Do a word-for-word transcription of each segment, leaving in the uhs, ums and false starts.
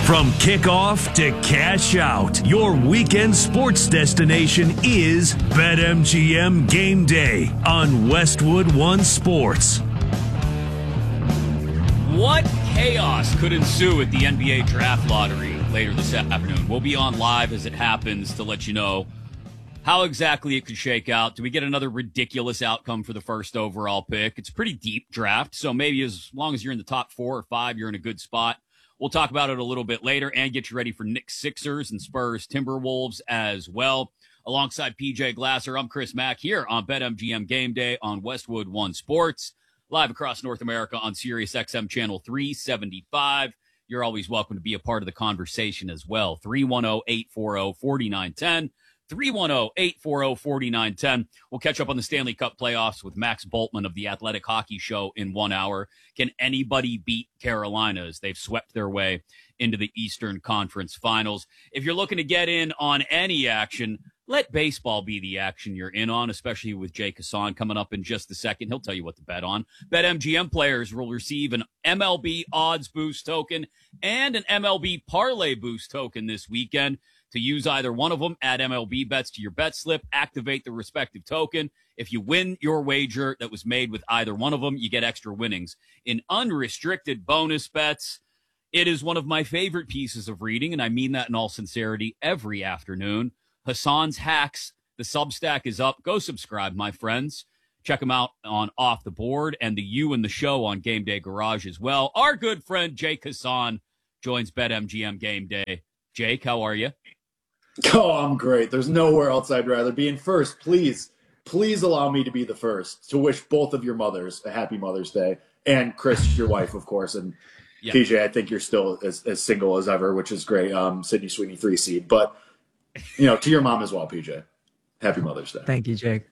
From kickoff to cash out, your weekend sports destination is BetMGM Game Day on Westwood One Sports. What chaos could ensue at the N B A draft lottery later this afternoon? We'll be on live as it happens to let you know how exactly it could shake out. Do we get another ridiculous outcome for the first overall pick? It's a pretty deep draft, so maybe as long as you're in the top four or five, you're in a good spot. We'll talk about it a little bit later and get you ready for Knicks Sixers and Spurs Timberwolves as well. Alongside P J Glasser, I'm Chris Mack here on BetMGM Game Day on Westwood One Sports, live across North America on Sirius X M Channel three seventy-five. You're always welcome to be a part of the conversation as well. three one zero, eight four zero, four nine one zero. three one zero, eight four zero, four nine one zero. We'll catch up on the Stanley Cup playoffs with Max Boltman of the Athletic Hockey Show in one hour. Can anybody beat Carolina as they've swept their way into the Eastern Conference Finals? If you're looking to get in on any action, let baseball be the action you're in on, especially with Jay Kassan coming up in just a second. He'll tell you what to bet on. BetMGM players will receive an M L B Odds Boost token and an M L B Parlay Boost token this weekend. To use either one of them, add M L B bets to your bet slip, activate the respective token. If you win your wager that was made with either one of them, you get extra winnings. In unrestricted bonus bets, it is one of my favorite pieces of reading, and I mean that in all sincerity, every afternoon. Hassan's Hacks, the Substack is up. Go subscribe, my friends. Check them out on Off the Board and the You and the Show on Game Day Garage as well. Our good friend Jake Hassan joins BetMGM Game Day. Jake, how are you? Oh, I'm great. There's nowhere else I'd rather be. And first, please, please allow me to be the first to wish both of your mothers a happy Mother's Day. And Chris, your wife, of course. And yeah. P J, I think you're still as, as single as ever, which is great. Um, Sydney Sweeney, three seed. But, you know, to your mom as well, P J. Happy Mother's Day. Thank you, Jake.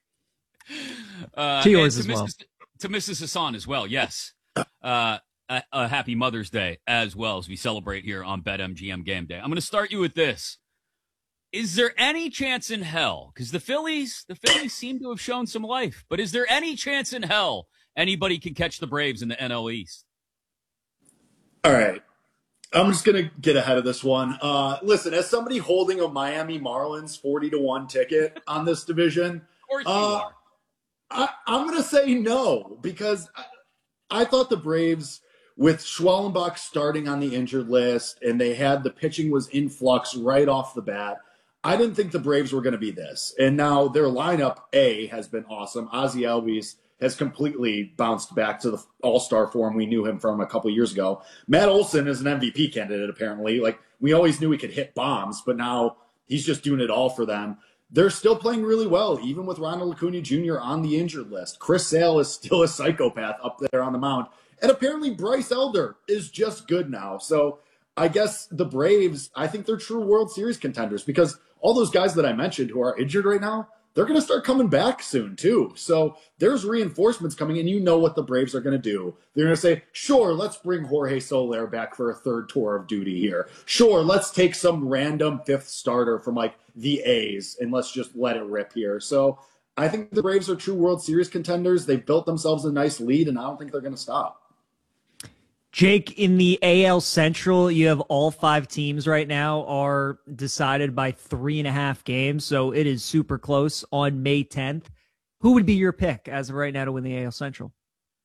Uh, to yours to as well. Missus To Missus Hassan as well, yes. Uh, a, a happy Mother's Day as well as we celebrate here on BetMGM Game Day. I'm going to start you with this. Is there any chance in hell, because the Phillies, the Phillies seem to have shown some life, but is there any chance in hell anybody can catch the Braves in the N L East? All right. I'm just going to get ahead of this one. Uh, listen, as somebody holding a Miami Marlins forty to one ticket on this division, of course you uh, are. I, I'm going to say no, because I, I thought the Braves, with Schwellenbach starting on the injured list, and they had the pitching was in flux right off the bat, I didn't think the Braves were going to be this. And now their lineup, A, has been awesome. Ozzie Albies has completely bounced back to the all-star form we knew him from a couple years ago. Matt Olson is an M V P candidate, apparently. Like, we always knew he could hit bombs, but now he's just doing it all for them. They're still playing really well, even with Ronald Acuna Junior on the injured list. Chris Sale is still a psychopath up there on the mound. And apparently Bryce Elder is just good now. So I guess the Braves, I think they're true World Series contenders, because all those guys that I mentioned who are injured right now, they're going to start coming back soon too. So there's reinforcements coming, and you know what the Braves are going to do. They're going to say, sure, let's bring Jorge Soler back for a third tour of duty here. Sure, let's take some random fifth starter from like the A's and let's just let it rip here. So I think the Braves are true World Series contenders. They've built themselves a nice lead, and I don't think they're going to stop. Jake, in the A L Central, you have all five teams right now are decided by three and a half games, so it is super close on May tenth. Who would be your pick as of right now to win the A L Central?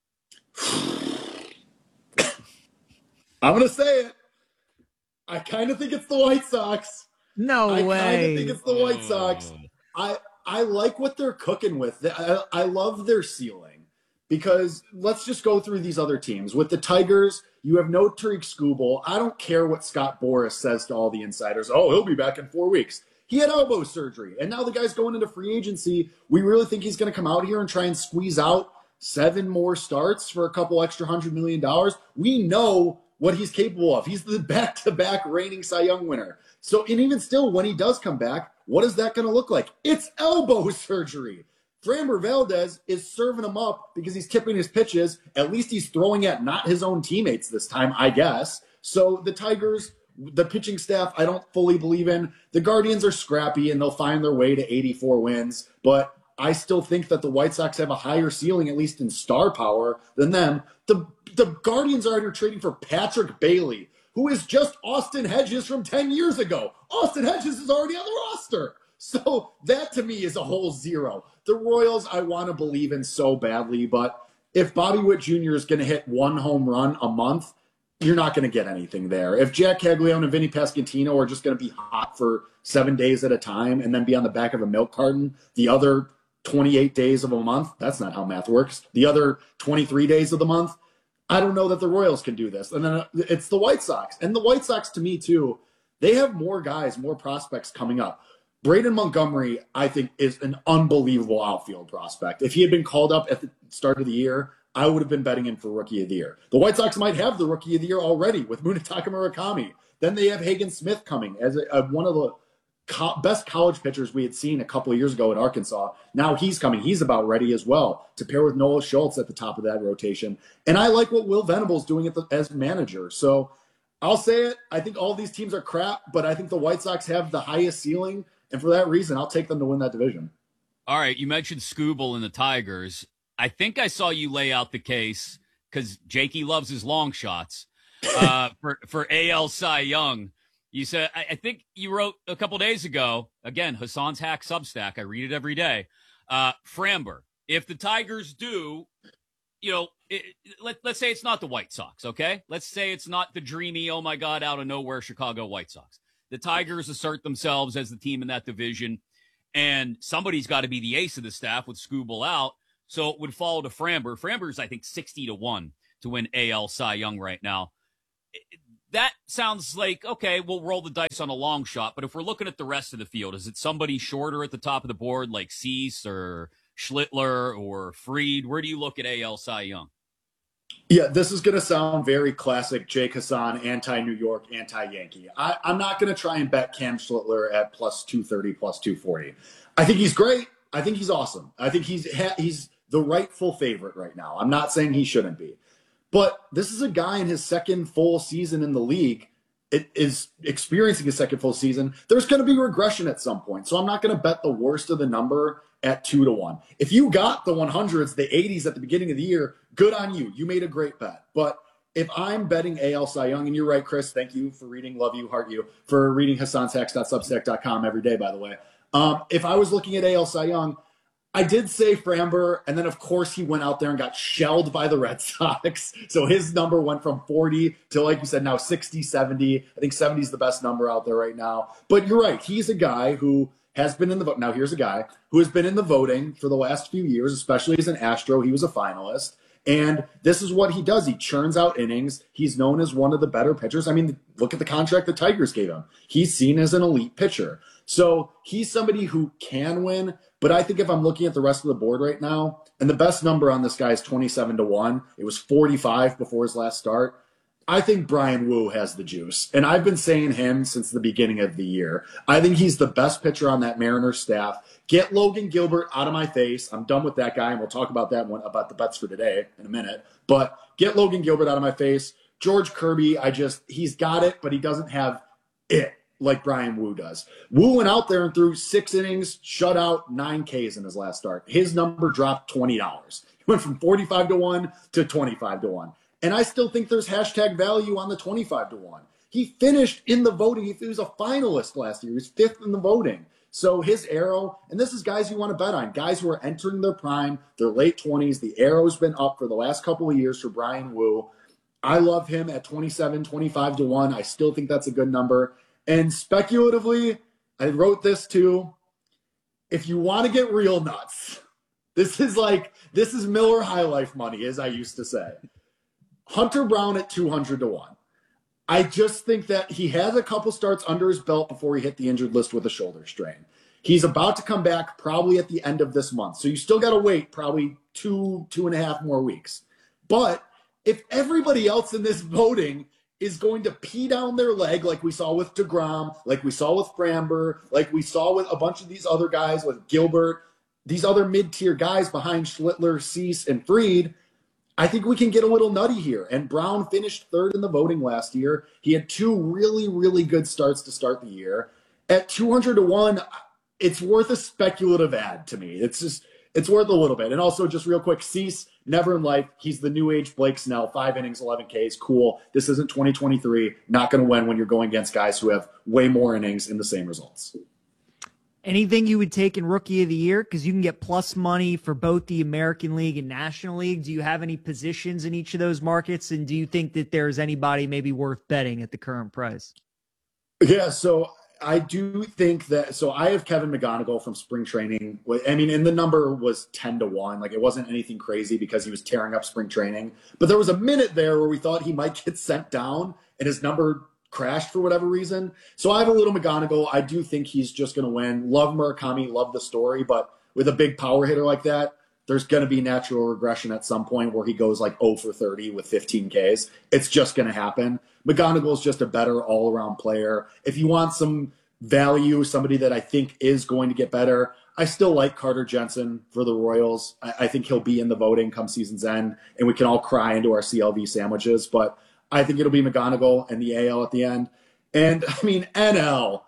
I'm going to say it. I kind of think it's the White Sox. No I way. I kind of think it's the White Sox. I I like what they're cooking with. I, I love their ceiling. Because let's just go through these other teams. With the Tigers, you have no Tariq Skubal. I don't care what Scott Boras says to all the insiders. Oh, he'll be back in four weeks. He had elbow surgery, and now the guy's going into free agency. We really think he's going to come out here and try and squeeze out seven more starts for a couple extra hundred million dollars. We know what he's capable of. He's the back-to-back reigning Cy Young winner. So, and even still, when he does come back, what is that going to look like? It's elbow surgery. Framber Valdez is serving him up because he's tipping his pitches. At least he's throwing at not his own teammates this time, I guess. So the Tigers, the pitching staff, I don't fully believe in. The Guardians are scrappy, and they'll find their way to eighty-four wins. But I still think that the White Sox have a higher ceiling, at least in star power, than them. The, the Guardians are out here trading for Patrick Bailey, who is just Austin Hedges from ten years ago. Austin Hedges is already on the roster. So that to me is a whole zero. The Royals I want to believe in so badly, but if Bobby Witt Junior is going to hit one home run a month, you're not going to get anything there. If Jack Caglione and Vinny Pasquantino are just going to be hot for seven days at a time and then be on the back of a milk carton the other twenty-eight days of a month, that's not how math works. The other twenty-three days of the month, I don't know that the Royals can do this. And then it's the White Sox. And the White Sox, to me, too, they have more guys, more prospects coming up. Braden Montgomery, I think, is an unbelievable outfield prospect. If he had been called up at the start of the year, I would have been betting him for Rookie of the Year. The White Sox might have the Rookie of the Year already with Munetaka Murakami. Then they have Hagen Smith coming as a, a, one of the co- best college pitchers we had seen a couple of years ago at Arkansas. Now he's coming. He's about ready as well to pair with Noah Schultz at the top of that rotation. And I like what Will Venable's doing at the, as manager. So I'll say it. I think all these teams are crap, but I think the White Sox have the highest ceiling. And for that reason, I'll take them to win that division. All right. You mentioned Skubal and the Tigers. I think I saw you lay out the case because Jakey loves his long shots uh, for, for A L Cy Young. You said, I, I think you wrote a couple days ago, again, Hassan's Hack Substack. I read it every day. Uh, Framber, if the Tigers do, you know, it, let, let's say it's not the White Sox, okay? Let's say it's not the dreamy, oh my God, out of nowhere Chicago White Sox. The Tigers assert themselves as the team in that division, and somebody's got to be the ace of the staff with Skubal out. So it would fall to Framber. Framber's, I think, sixty to one to win A L Cy Young right now. That sounds like, okay, we'll roll the dice on a long shot. But if we're looking at the rest of the field, is it somebody shorter at the top of the board like Cease or Schlittler or Fried? Where do you look at A L Cy Young? Yeah, this is going to sound very classic Jake Hassan, anti-New York, anti-Yankee. I, I'm not going to try and bet Cam Schlittler at plus two thirty, plus two forty. I think he's great. I think he's awesome. I think he's he's the rightful favorite right now. I'm not saying he shouldn't be. But this is a guy in his second full season in the league. It is experiencing his second full season. There's going to be regression at some point. So I'm not going to bet the worst of the number at two to one. If you got the hundreds, the eighties at the beginning of the year, good on you. You made a great bet. But if I'm betting A L Cy Young, and you're right, Chris, thank you for reading, love you, heart you, for reading Hassan's Hacks dot substack dot com every day, by the way. Um, if I was looking at A L Cy Young, I did say Framber, and then, of course, he went out there and got shelled by the Red Sox. So his number went from forty to, like you said, now sixty, seventy. I think seventy is the best number out there right now. But you're right. He's a guy who has been in the vote. Now, here's a guy who has been in the voting for the last few years, especially as an Astro. He was a finalist. And this is what he does. He churns out innings. He's known as one of the better pitchers. I mean, look at the contract the Tigers gave him. He's seen as an elite pitcher. So he's somebody who can win. But I think if I'm looking at the rest of the board right now, and the best number on this guy is twenty-seven to one. It was forty-five before his last start. I think Brian Wu has the juice. And I've been saying him since the beginning of the year. I think he's the best pitcher on that Mariners staff. Get Logan Gilbert out of my face. I'm done with that guy, and we'll talk about that one, about the bets for today in a minute. But get Logan Gilbert out of my face. George Kirby, I just, he's got it, but he doesn't have it like Brian Wu does. Wu went out there and threw six innings, shut out nine Ks in his last start. His number dropped twenty dollars. He went from forty-five to one to twenty-five to one. And I still think there's hashtag value on the twenty-five to one. He finished in the voting. He was a finalist last year. He was fifth in the voting. So his arrow, and this is guys you want to bet on, guys who are entering their prime, their late twenties. The arrow's been up for the last couple of years for Brian Wu. I love him at twenty-seven, twenty-five to one. I still think that's a good number. And speculatively, I wrote this too. If you want to get real nuts, this is like, this is Miller High Life money, as I used to say. Hunter Brown at two hundred to one. I just think that he has a couple starts under his belt before he hit the injured list with a shoulder strain. He's about to come back probably at the end of this month. So you still got to wait probably two, two and a half more weeks. But if everybody else in this voting is going to pee down their leg like we saw with DeGrom, like we saw with Framber, like we saw with a bunch of these other guys, with Gilbert, these other mid-tier guys behind Schlittler, Cease, and Fried, I think we can get a little nutty here. And Brown finished third in the voting last year. He had two really, really good starts to start the year. At two hundred to one, it's worth a speculative ad to me. It's just, it's worth a little bit. And also, just real quick, Cease, Never in life. He's the new age Blake Snell, five innings, eleven Ks. Cool. This isn't twenty twenty-three. Not going to win when you're going against guys who have way more innings in the same results. Anything you would take in Rookie of the Year? Because you can get plus money for both the American League and National League. Do you have any positions in each of those markets? And do you think that there's anybody maybe worth betting at the current price? Yeah, so I do think that, so I have Kevin McGonigal from spring training. I mean, and the number was ten to one. Like, it wasn't anything crazy because he was tearing up spring training. But there was a minute there where we thought he might get sent down and his number crashed for whatever reason. So I have a little McGonigal. I do think he's just going to win. Love Murakami, love the story, but with a big power hitter like that, there's going to be natural regression at some point where he goes like oh for thirty with fifteen Ks. It's just going to happen. McGonigal is just a better all-around player. If you want some value, somebody that I think is going to get better, I still like Carter Jensen for the Royals. I, I think he'll be in the voting come season's end, and we can all cry into our C L V sandwiches, but I think it'll be McGonigal and the A L at the end. And, I mean, N L,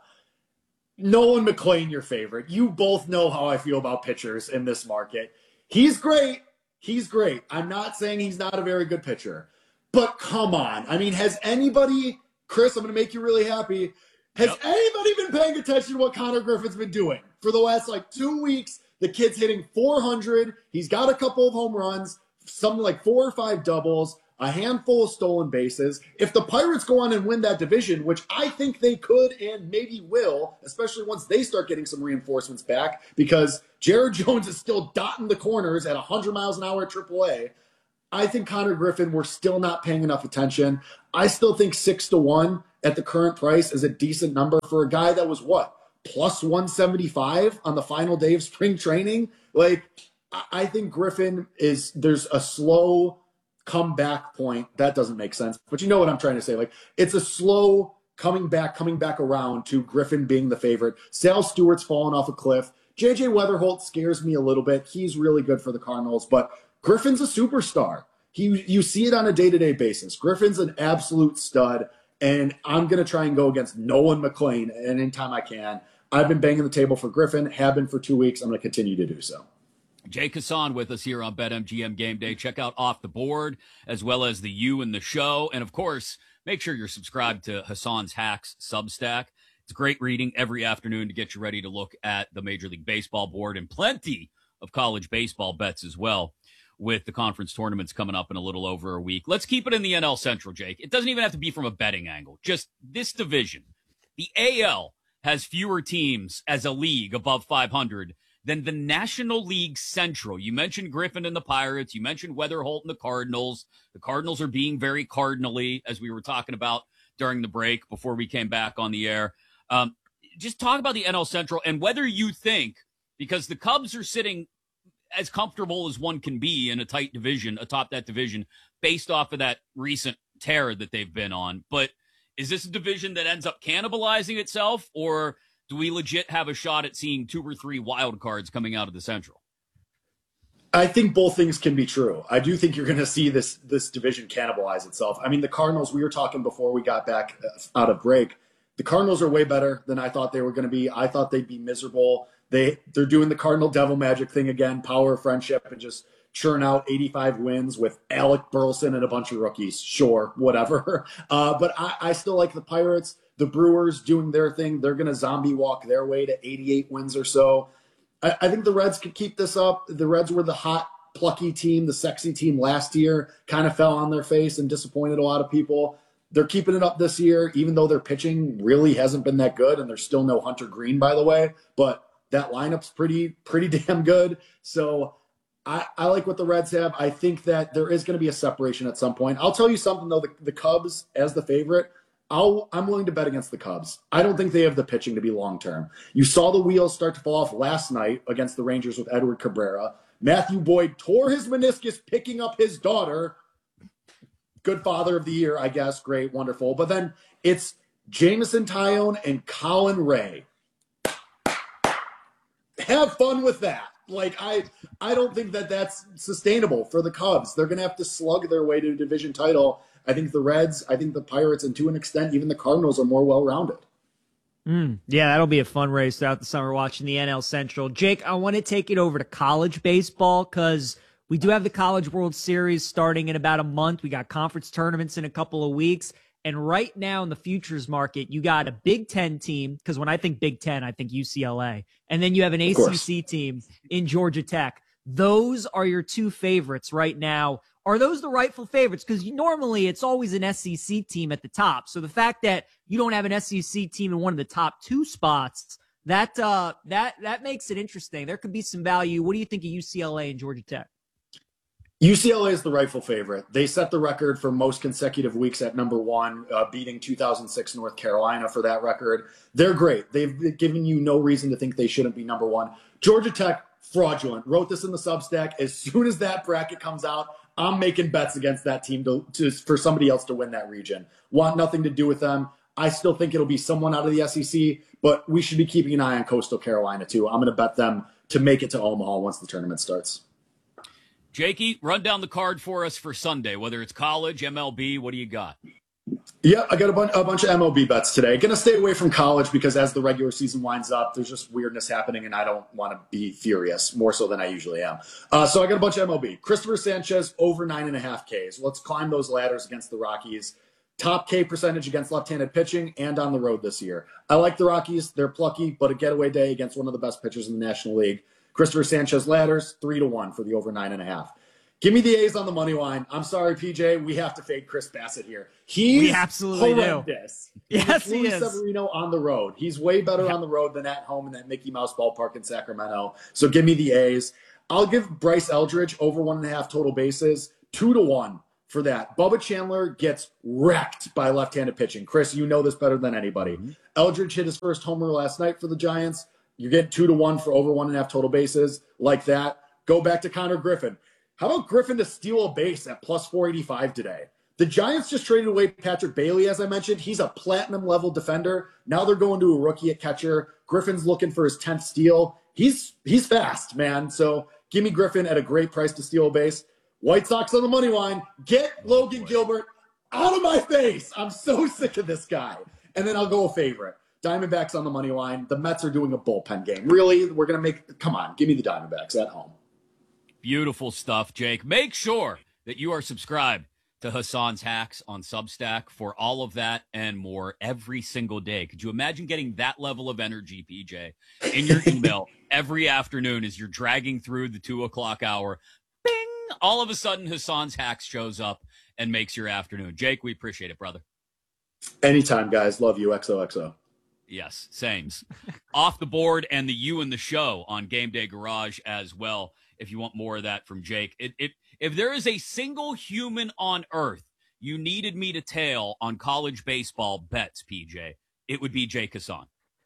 Nolan McLean, your favorite. You both know how I feel about pitchers in this market. He's great. He's great. I'm not saying he's not a very good pitcher. But come on. I mean, has anybody, Chris, I'm going to make you really happy, has yep. anybody been paying attention to what Connor Griffin's been doing? For the last, like, two weeks, the kid's hitting four hundred. He's got a couple of home runs, something like four or five doubles, a handful of stolen bases. If the Pirates go on and win that division, which I think they could and maybe will, especially once they start getting some reinforcements back, because Jared Jones is still dotting the corners at one hundred miles an hour at triple A, I think Connor Griffin, we're still not paying enough attention. I still think six to one at the current price is a decent number for a guy that was, what, plus one seventy-five on the final day of spring training? Like, I think Griffin is, there's a slow comeback point. That doesn't make sense, but you know what I'm trying to say. Like, it's a slow coming back, coming back around to Griffin being the favorite. Sal Stewart's fallen off a cliff. J J Weatherholt scares me a little bit. He's really good for the Cardinals, but Griffin's a superstar. He, you see it on a day-to-day basis. Griffin's an absolute stud, and I'm going to try and go against Nolan McLean anytime I can. I've been banging the table for Griffin, have been for two weeks. I'm going to continue to do so. Jake Hassan with us here on BetMGM Game Day. Check out Off the Board, as well as the You and the Show. And, of course, make sure you're subscribed to Hassan's Hacks Substack. It's great reading every afternoon to get you ready to look at the Major League Baseball board and plenty of college baseball bets as well, with the conference tournaments coming up in a little over a week. Let's keep it in the N L Central, Jake. It doesn't even have to be from a betting angle. Just this division. The A L has fewer teams as a league above five hundred than the National League Central. You mentioned Griffin and the Pirates. You mentioned Weatherholt and the Cardinals. The Cardinals are being very cardinally, as we were talking about during the break before we came back on the air. Um, just talk about the N L Central and whether you think, because the Cubs are sitting as comfortable as one can be in a tight division, atop that division, based off of that recent tear that they've been on. But is this a division that ends up cannibalizing itself, or do we legit have a shot at seeing two or three wild cards coming out of the Central? I think both things can be true. I do think you're going to see this this division cannibalize itself. I mean, the Cardinals, we were talking before we got back out of break, the Cardinals are way better than I thought they were going to be. I thought they'd be miserable. They, they're doing the Cardinal devil magic thing again, power of friendship, and just churn out eighty-five wins with Alec Burleson and a bunch of rookies. Sure, whatever. Uh, but I, I still like the Pirates. The Brewers doing their thing. They're going to zombie walk their way to eighty-eight wins or so. I, I think the Reds could keep this up. The Reds were the hot, plucky team, the sexy team last year, kind of fell on their face and disappointed a lot of people. They're keeping it up this year, even though their pitching really hasn't been that good, and there's still no Hunter Green, by the way. But that lineup's pretty, pretty damn good. So I, I like what the Reds have. I think that there is going to be a separation at some point. I'll tell you something, though. The, the Cubs, as the favorite, I'll, I'm willing to bet against the Cubs. I don't think they have the pitching to be long-term. You saw the wheels start to fall off last night against the Rangers with Edward Cabrera. Matthew Boyd tore his meniscus picking up his daughter. Good father of the year, I guess. Great, wonderful. But then it's Jameson Taillon and Colin Ray. Have fun with that. Like, I I don't think that that's sustainable for the Cubs. They're going to have to slug their way to a division title. I think the Reds, I think the Pirates, and to an extent, even the Cardinals are more well-rounded. Mm, yeah, that'll be a fun race throughout the summer watching the N L Central. Jake, I want to take it over to college baseball because We do have the College World Series starting in about a month. We got conference tournaments in a couple of weeks. And right now in the futures market, you got a Big Ten team, because when I think Big Ten, I think U C L A. And then you have an A C C team in Georgia Tech. Those are your two favorites right now. Are those the rightful favorites? Because normally it's always an S E C team at the top. So the fact that you don't have an S E C team in one of the top two spots, that uh, that that makes it interesting. There could be some value. What do you think of U C L A and Georgia Tech? U C L A is the rightful favorite. They set the record for most consecutive weeks at number one, uh, beating two thousand six North Carolina for that record. They're great. They've given you no reason to think they shouldn't be number one. Georgia Tech, fraudulent. Wrote this in the Substack. As soon as that bracket comes out, I'm making bets against that team to, to for somebody else to win that region. Want nothing to do with them. I still think it'll be someone out of the S E C, but we should be keeping an eye on Coastal Carolina too. I'm going to bet them to make it to Omaha once the tournament starts. Jakey, run down the card for us for Sunday, whether it's college, M L B, what do you got? Yeah, I got a, bun- a bunch of M L B bets today. Going to stay away from college because as the regular season winds up, there's just weirdness happening, and I don't want to be furious, more so than I usually am. Uh, so I got a bunch of M L B. Christopher Sanchez, over nine and a half Ks. Let's climb those ladders against the Rockies. Top K percentage against left-handed pitching and on the road this year. I like the Rockies. They're plucky, but a getaway day against one of the best pitchers in the National League. Christopher Sanchez ladders, three to one for the over nine and a half. Give me the A's on the money line. I'm sorry, P J. We have to fade Chris Bassett here. He's we absolutely horrendous. do. Yes, he is. Severino on the road. He's way better yeah. on the road than at home in that Mickey Mouse ballpark in Sacramento. So give me the A's. I'll give Bryce Eldridge over one and a half total bases, two to one for that. Bubba Chandler gets wrecked by left-handed pitching. Chris, you know this better than anybody. Mm-hmm. Eldridge hit his first homer last night for the Giants. You get two to one for over one and a half total bases like that. Go back to Connor Griffin. How about Griffin to steal a base at plus four eighty-five today? The Giants just traded away Patrick Bailey, as I mentioned. He's a platinum-level defender. Now they're going to a rookie at catcher. Griffin's looking for his tenth steal. He's he's fast, man. So give me Griffin at a great price to steal a base. White Sox on the money line. Get Logan Gilbert out of my face. I'm so sick of this guy. And then I'll go a favorite. Diamondbacks on the money line. The Mets are doing a bullpen game. Really? We're going to make – come on. Give me the Diamondbacks at home. Beautiful stuff, Jake. Make sure that you are subscribed to Hassan's Hacks on Substack for all of that and more every single day. Could you imagine getting that level of energy, P J, in your email every afternoon as you're dragging through the two o'clock hour? Bing! All of a sudden, Hassan's Hacks shows up and makes your afternoon. Jake, we appreciate it, brother. Anytime, guys. Love you. X O X O. Yes, sames. Off the board and the you and the show on Game Day Garage as well. If you want more of that from Jake. It, it, if there is a single human on earth you needed me to tail on college baseball bets, P J, it would be Jake Hassan.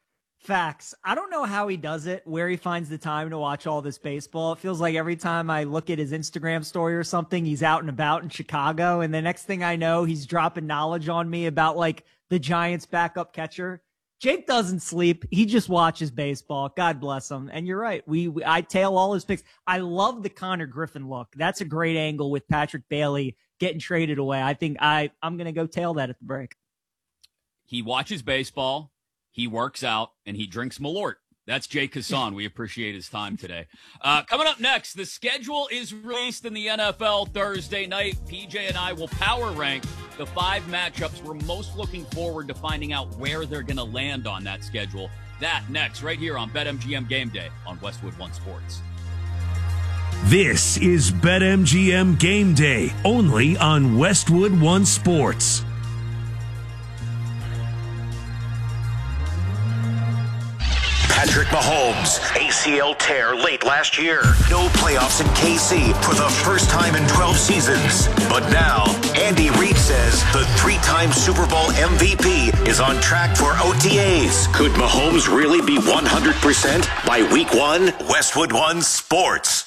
Facts. I don't know how he does it, where he finds the time to watch all this baseball. It feels like every time I look at his Instagram story or something, he's out and about in Chicago. And the next thing I know, he's dropping knowledge on me about like the Giants backup catcher. Jake doesn't sleep. He just watches baseball. God bless him. And you're right. We, we I tail all his picks. I love the Connor Griffin look. That's a great angle with Patrick Bailey getting traded away. I think I, I'm going to go tail that at the break. He watches baseball, he works out, and he drinks Malort. That's Jake Hassan. We appreciate his time today. Uh, coming up next, the schedule is released in the N F L Thursday night. P J and I will power rank the five matchups we're most looking forward to finding out where they're going to land on that schedule. That next, right here on BetMGM Game Day on Westwood One Sports. This is BetMGM Game Day, only on Westwood One Sports. Patrick Mahomes, A C L tear late last year. No playoffs in K C for the first time in twelve seasons. But now, Andy Reid says the three-time Super Bowl M V P is on track for O T As. Could Mahomes really be one hundred percent by week one? Westwood One Sports.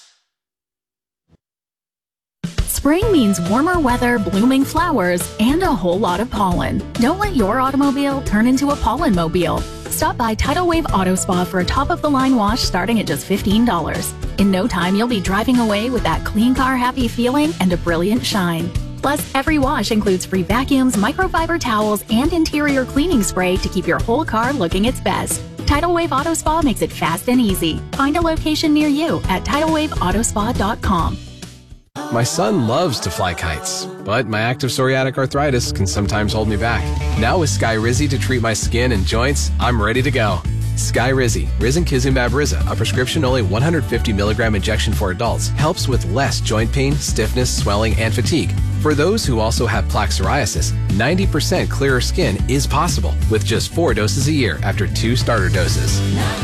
Spring means warmer weather, blooming flowers, and a whole lot of pollen. Don't let your automobile turn into a pollen mobile. Stop by Tidal Wave Auto Spa for a top-of-the-line wash starting at just fifteen dollars. In no time, you'll be driving away with that clean car happy feeling and a brilliant shine. Plus, every wash includes free vacuums, microfiber towels, and interior cleaning spray to keep your whole car looking its best. Tidal Wave Auto Spa makes it fast and easy. Find a location near you at tidal wave auto spa dot com. My son loves to fly kites, but my active psoriatic arthritis can sometimes hold me back. Now with Skyrizi to treat my skin and joints, I'm ready to go. Skyrizi, Risankizumab Riza, a prescription-only one hundred fifty milligram injection for adults, helps with less joint pain, stiffness, swelling, and fatigue. For those who also have plaque psoriasis, ninety percent clearer skin is possible with just four doses a year after two starter doses.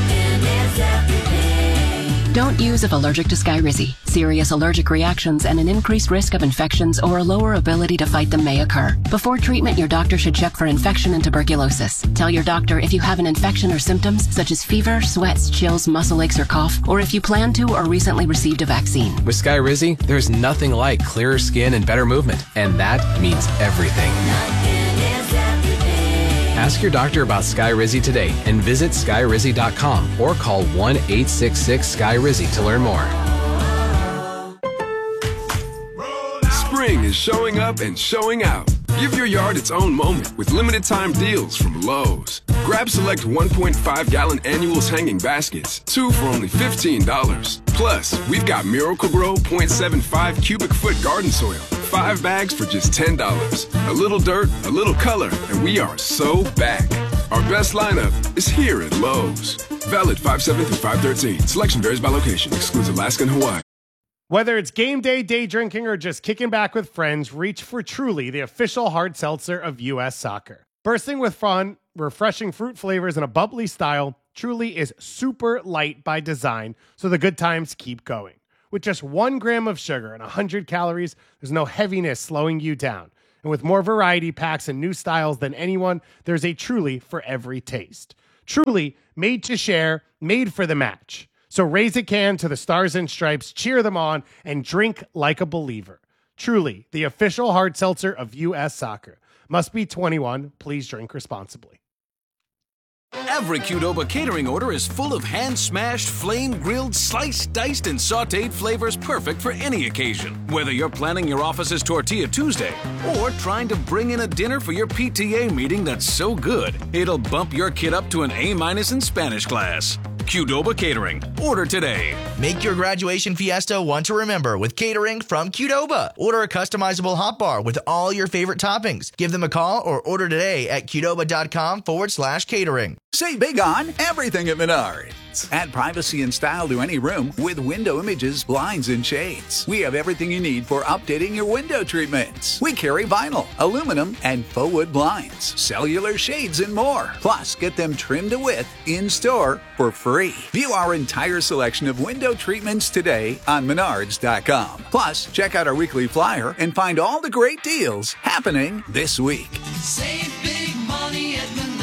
Don't use if allergic to Skyrizi. Serious allergic reactions and an increased risk of infections or a lower ability to fight them may occur. Before treatment, your doctor should check for infection and tuberculosis. Tell your doctor if you have an infection or symptoms such as fever, sweats, chills, muscle aches, or cough, or if you plan to or recently received a vaccine. With Skyrizi, there's nothing like clearer skin and better movement, and that means everything. Ask your doctor about Skyrizi today and visit Skyrizi dot com or call one eight six six Sky Rizi to learn more. Spring is showing up and showing out. Give your yard its own moment with limited time deals from Lowe's. Grab select one point five gallon annuals hanging baskets, two for only fifteen dollars. Plus, we've got Miracle-Gro point seven five cubic foot garden soil. Five bags for just ten dollars. A little dirt, a little color, and we are so back. Our best lineup is here at Lowe's. Valid five seven through five thirteen. Selection varies by location. Excludes Alaska and Hawaii. Whether it's game day, day drinking, or just kicking back with friends, reach for Truly, the official hard seltzer of U S Soccer. Bursting with fun, refreshing fruit flavors, and a bubbly style, Truly is super light by design, so the good times keep going. With just one gram of sugar and one hundred calories, there's no heaviness slowing you down. And with more variety packs and new styles than anyone, there's a Truly for every taste. Truly, made to share, made for the match. So raise a can to the Stars and Stripes, cheer them on, and drink like a believer. Truly, the official hard seltzer of U S Soccer. Must be twenty-one. Please drink responsibly. Every Qdoba catering order is full of hand-smashed, flame-grilled, sliced, diced, and sautéed flavors perfect for any occasion. Whether you're planning your office's Tortilla Tuesday or trying to bring in a dinner for your P T A meeting that's so good, it'll bump your kid up to an A-minus in Spanish class. Qdoba Catering. Order today. Make your graduation fiesta one to remember with catering from Qdoba. Order a customizable hot bar with all your favorite toppings. Give them a call or order today at Qdoba.com forward slash catering. Save big on everything at Menards. Add privacy and style to any room with window images, blinds, and shades. We have everything you need for updating your window treatments. We carry vinyl, aluminum, and faux wood blinds, cellular shades, and more. Plus, get them trimmed to width in-store for free. View our entire selection of window treatments today on Menards dot com. Plus, check out our weekly flyer and find all the great deals happening this week. Save big money at Menards.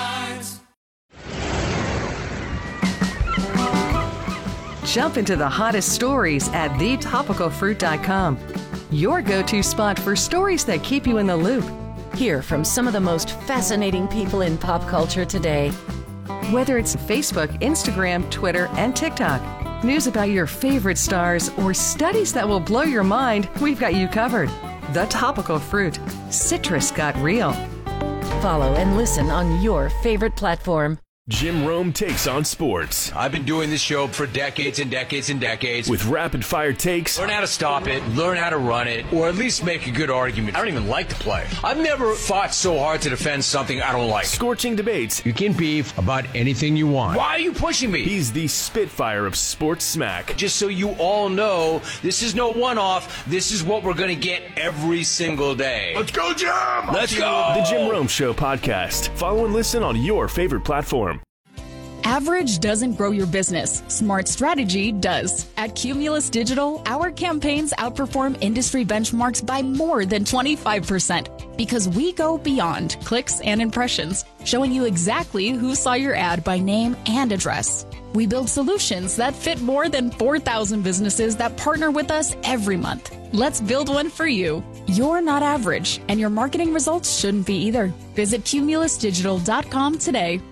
Jump into the hottest stories at the topical fruit dot com. Your go-to spot for stories that keep you in the loop. Hear from some of the most fascinating people in pop culture today. Whether it's Facebook, Instagram, Twitter, and TikTok, news about your favorite stars, or studies that will blow your mind, we've got you covered. The Topical Fruit. Citrus got real. Follow and listen on your favorite platform. Jim Rome takes on sports. I've been doing this show for decades and decades and decades. With rapid-fire takes. Learn how to stop it, learn how to run it, or at least make a good argument. I don't even like to play. I've never fought so hard to defend something I don't like. Scorching debates. You can beef about anything you want. Why are you pushing me? He's the Spitfire of sports smack. Just so you all know, this is no one-off. This is what we're going to get every single day. Let's go, Jim! Let's go! The Jim Rome Show podcast. Follow and listen on your favorite platform. Average doesn't grow your business. Smart strategy does. At Cumulus Digital, our campaigns outperform industry benchmarks by more than twenty-five percent because we go beyond clicks and impressions, showing you exactly who saw your ad by name and address. We build solutions that fit more than four thousand businesses that partner with us every month. Let's build one for you. You're not average, and your marketing results shouldn't be either. Visit Cumulus Digital dot com today.